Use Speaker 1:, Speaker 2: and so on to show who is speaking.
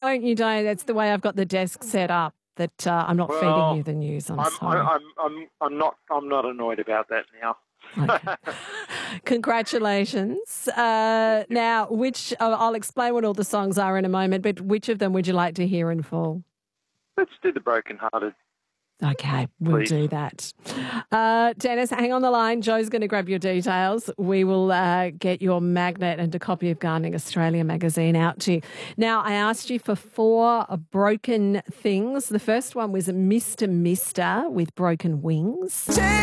Speaker 1: don't. You don't. That's the way I've got the desk set up. That I'm not feeding you the news. I'm sorry.
Speaker 2: I'm not annoyed about that now.
Speaker 1: Okay. Congratulations. Now, I'll explain what all the songs are in a moment, but which of them would you like to hear in full?
Speaker 2: Let's do the Broken Hearted.
Speaker 1: Okay, we'll do that. Dennis, hang on the line. Joe's going to grab your details. We will get your magnet and a copy of Gardening Australia magazine out to you. Now, I asked you for 4 broken things. The first one was Mr. Mister with Broken Wings.